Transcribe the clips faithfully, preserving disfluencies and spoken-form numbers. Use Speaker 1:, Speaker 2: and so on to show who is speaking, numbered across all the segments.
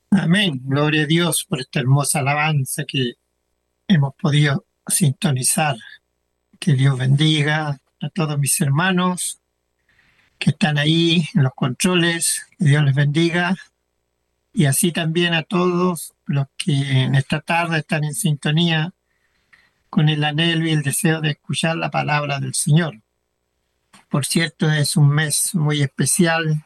Speaker 1: Amén. Gloria a Dios por esta hermosa alabanza que hemos podido sintonizar. Que Dios bendiga a todos mis hermanos que están ahí en los controles. Que Dios les bendiga. Y así también a todos los que en esta tarde están en sintonía con el anhelo y el deseo de escuchar la palabra del Señor. Por cierto, es un mes muy especial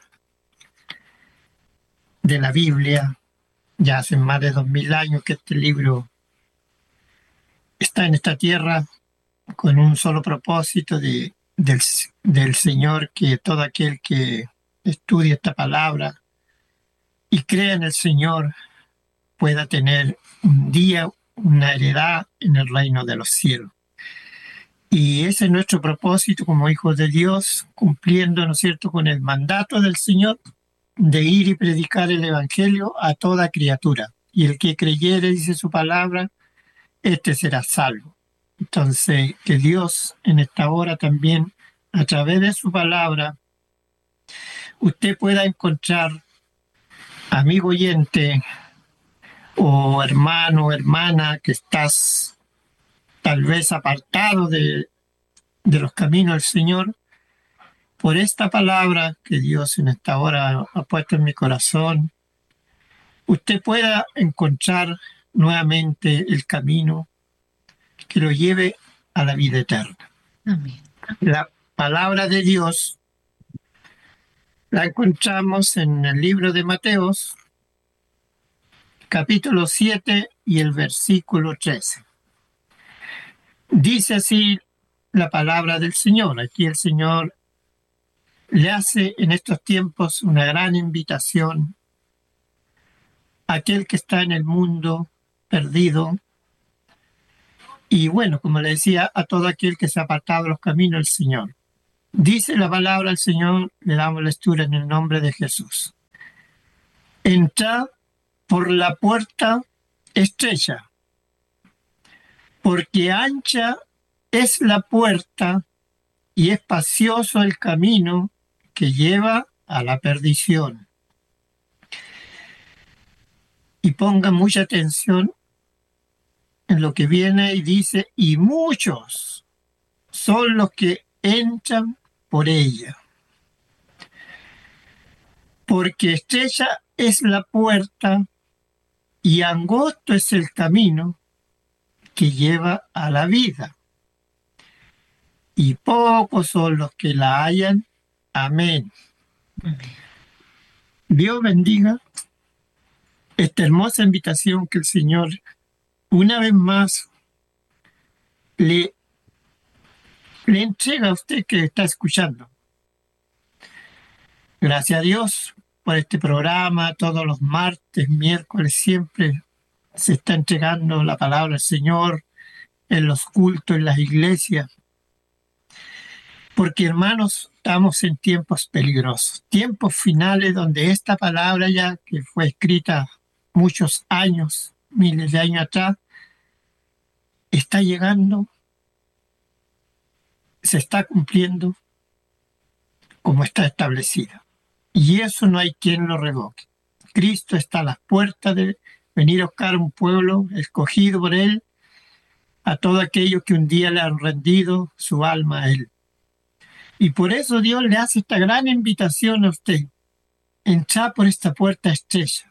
Speaker 1: de la Biblia. Ya hace más de dos mil años que este libro está en esta tierra con un solo propósito de, del, del Señor, que todo aquel que estudie esta palabra y crea en el Señor pueda tener un día una heredad en el reino de los cielos. Y ese es nuestro propósito como hijos de Dios, cumpliendo, ¿no es cierto?, con el mandato del Señor de ir y predicar el Evangelio a toda criatura. Y el que creyere, dice su palabra, este será salvo. Entonces, que Dios en esta hora también, a través de su palabra, usted pueda encontrar, amigo oyente o hermano o hermana, que estás tal vez apartado de, de los caminos del Señor, por esta palabra que Dios en esta hora ha puesto en mi corazón, usted pueda encontrar nuevamente el camino que lo lleve a la vida eterna.
Speaker 2: Amén.
Speaker 1: La palabra de Dios la encontramos en el libro de Mateos, capítulo siete y el versículo trece. Dice así la palabra del Señor. Aquí el Señor le hace en estos tiempos una gran invitación a aquel que está en el mundo perdido. Y bueno, como le decía, a todo aquel que se ha apartado de los caminos del Señor. Dice la palabra del Señor, le damos lectura en el nombre de Jesús. Entrad por la puerta estrecha, porque ancha es la puerta y espacioso el camino que lleva a la perdición. Y ponga mucha atención en lo que viene y dice, y muchos son los que entran por ella. Porque estrecha es la puerta y angosto es el camino que lleva a la vida. Y pocos son los que la hallan. Amén.
Speaker 2: Amén.
Speaker 1: Dios bendiga esta hermosa invitación que el Señor una vez más le, le entrega a usted que está escuchando. Gracias a Dios por este programa, todos los martes, miércoles, siempre se está entregando la palabra del Señor en los cultos, en las iglesias. Porque, hermanos, estamos en tiempos peligrosos, tiempos finales donde esta palabra ya que fue escrita muchos años, miles de años atrás, está llegando, se está cumpliendo como está establecida. Y eso no hay quien lo revoque. Cristo está a las puertas de venir a buscar un pueblo escogido por Él, a todos aquellos que un día le han rendido su alma a Él. Y por eso Dios le hace esta gran invitación a usted. Entrad por esta puerta estrecha.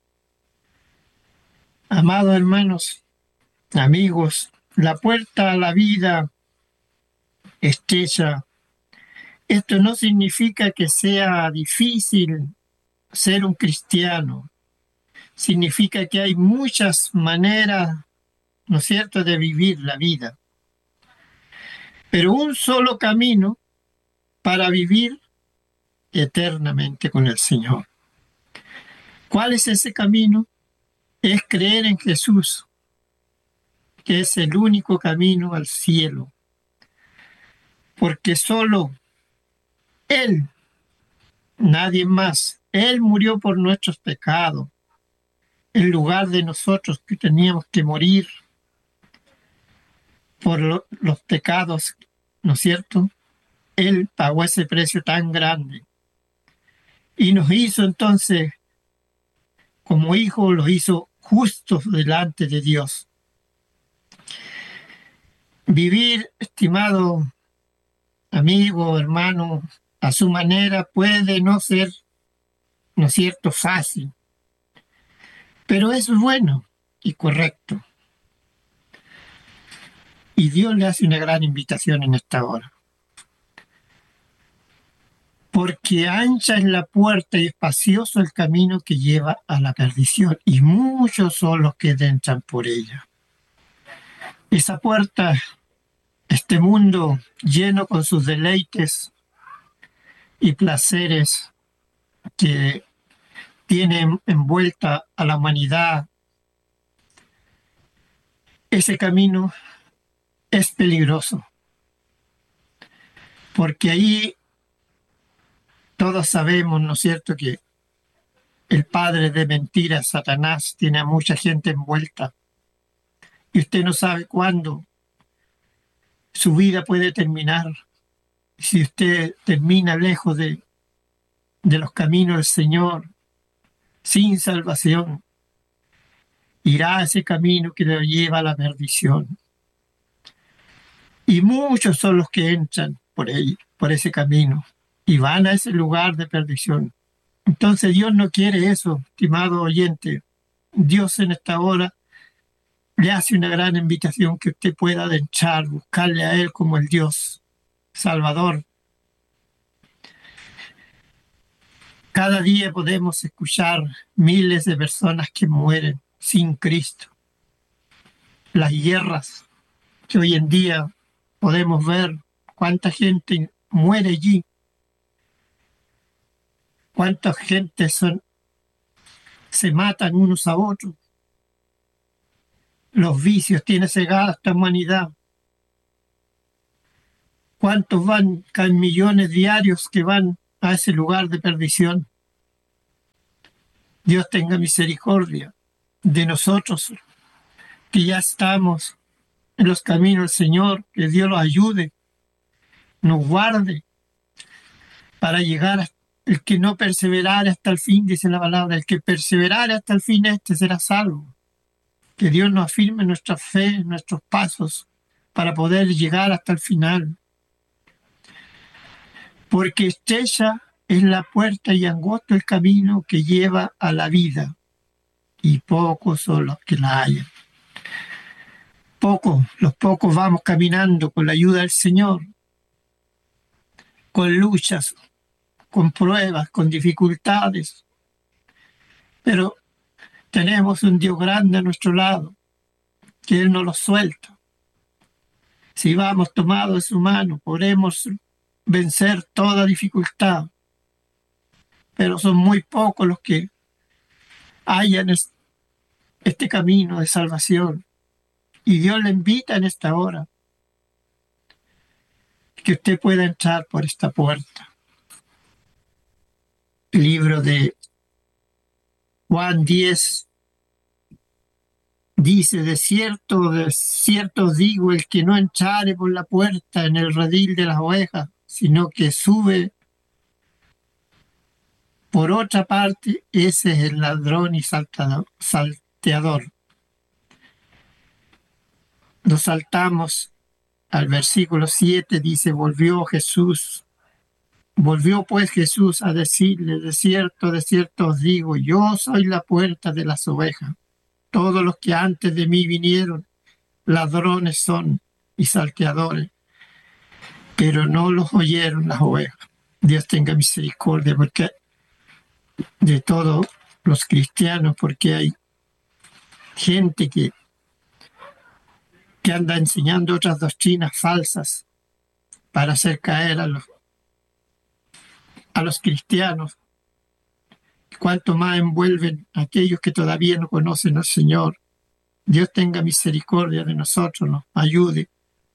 Speaker 1: Amados hermanos, amigos, la puerta a la vida estrecha. Esto no significa que sea difícil ser un cristiano. Significa que hay muchas maneras, ¿no es cierto?, de vivir la vida. Pero un solo camino para vivir eternamente con el Señor. ¿Cuál es ese camino? Es creer en Jesús, que es el único camino al cielo. Porque solo Él, nadie más, Él murió por nuestros pecados, en lugar de nosotros que teníamos que morir por lo, los pecados, ¿no es cierto? Él pagó ese precio tan grande y nos hizo entonces como hijos los hizo justos delante de Dios. Vivir, estimado amigo, hermano, a su manera puede no ser, ¿no es cierto?, fácil, pero es bueno y correcto. Y Dios le hace una gran invitación en esta hora. Porque ancha es la puerta y espacioso el camino que lleva a la perdición, y muchos son los que entran por ella. Esa puerta, este mundo lleno con sus deleites y placeres que tienen envuelta a la humanidad, ese camino es peligroso, porque ahí todos sabemos, ¿no es cierto?, que el padre de mentiras, Satanás, tiene a mucha gente envuelta, y usted no sabe cuándo su vida puede terminar. Si usted termina lejos de, de los caminos del Señor, sin salvación, irá a ese camino que lo lleva a la perdición. Y muchos son los que entran por ahí, por ese camino, y van a ese lugar de perdición. Entonces Dios no quiere eso, estimado oyente. Dios en esta hora le hace una gran invitación que usted pueda adentrar, buscarle a Él como el Dios Salvador. Cada día podemos escuchar miles de personas que mueren sin Cristo. Las guerras que hoy en día podemos ver, cuánta gente muere allí, cuánta gente son, se matan unos a otros. Los vicios tienen cegada esta humanidad. ¿Cuántos van? Caen millones diarios que van a ese lugar de perdición. Dios tenga misericordia de nosotros, que ya estamos en los caminos del Señor, que Dios los ayude, nos guarde para llegar a el que no perseverare hasta el fin, dice la palabra, el que perseverare hasta el fin, este será salvo. Que Dios nos afirme nuestra fe, nuestros pasos, para poder llegar hasta el final. Porque estrecha es la puerta y angosto el camino que lleva a la vida, y pocos son los que la hallan. Pocos, los pocos vamos caminando con la ayuda del Señor, con luchas, con pruebas, con dificultades, pero tenemos un Dios grande a nuestro lado, que Él no lo suelta. Si vamos tomados de su mano, podremos vencer toda dificultad, pero son muy pocos los que hallan este camino de salvación. Y Dios le invita en esta hora que usted pueda entrar por esta puerta. El libro de Juan diez dice: de cierto, de cierto os digo, el que no entrare por la puerta en el redil de las ovejas, sino que sube por otra parte, ese es el ladrón y salteador. Nos saltamos al versículo siete, dice: volvió Jesús, volvió pues Jesús a decirle: de cierto, de cierto os digo, yo soy la puerta de las ovejas. Todos los que antes de mí vinieron, ladrones son y salteadores, pero no los oyeron las ovejas. Dios tenga misericordia porque de todos los cristianos, porque hay gente que, que anda enseñando otras doctrinas falsas para hacer caer a los, a los cristianos. Cuanto más envuelven a aquellos que todavía no conocen al Señor. Dios tenga misericordia de nosotros, nos ayude.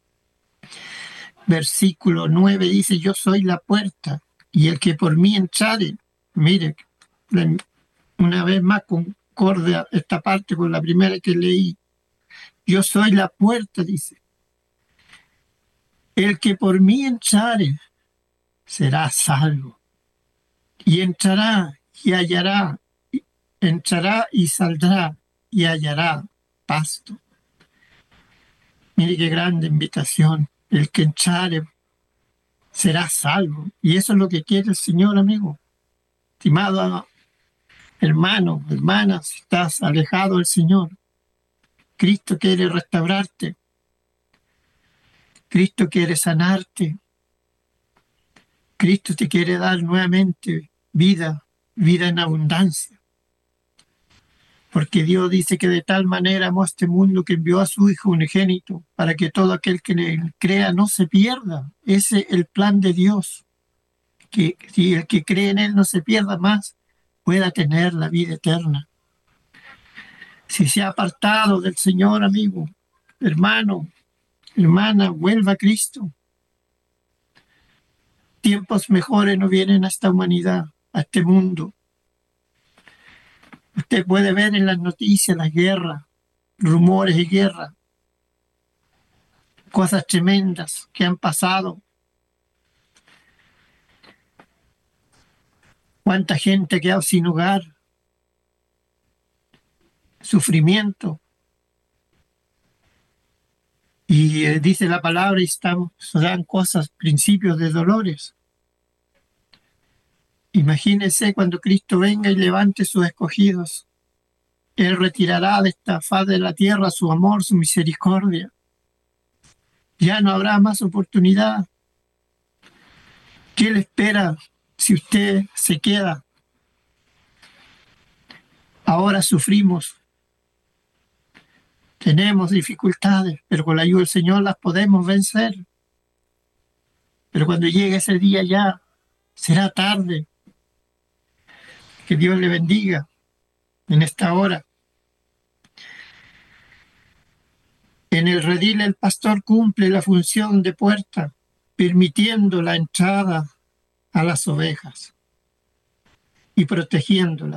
Speaker 1: Versículo nueve dice: yo soy la puerta, y el que por mí entrare, mire, una vez más concordia esta parte con la primera que leí. Yo soy la puerta, dice. El que por mí entrare será salvo, y entrará y hallará entrará y saldrá y hallará pasto. Mire qué grande invitación. El que entrare será salvo. Y eso es lo que quiere el Señor, amigo. Estimado hermano, hermana, si estás alejado del Señor, Cristo quiere restaurarte. Cristo quiere sanarte. Cristo te quiere dar nuevamente vida, vida en abundancia. Porque Dios dice que de tal manera amó a este mundo que envió a su Hijo unigénito para que todo aquel que en él crea no se pierda. Ese es el plan de Dios. Que si el que cree en él no se pierda más, pueda tener la vida eterna. Si se ha apartado del Señor, amigo, hermano, hermana, vuelva a Cristo. Tiempos mejores no vienen a esta humanidad, a este mundo. Usted puede ver en las noticias las guerras, rumores de guerra, cosas tremendas que han pasado. Cuánta gente ha quedado sin hogar, sufrimiento. Y eh, dice la palabra y estamos, se dan cosas, principios de dolores. Imagínense cuando Cristo venga y levante sus escogidos. Él retirará de esta faz de la tierra su amor, su misericordia. Ya no habrá más oportunidad. ¿Qué le espera si usted se queda? Ahora sufrimos. Tenemos dificultades, pero con la ayuda del Señor las podemos vencer. Pero cuando llegue ese día ya será tarde. Que Dios le bendiga en esta hora. En el redil el pastor cumple la función de puerta, permitiendo la entrada a las ovejas y protegiéndolas.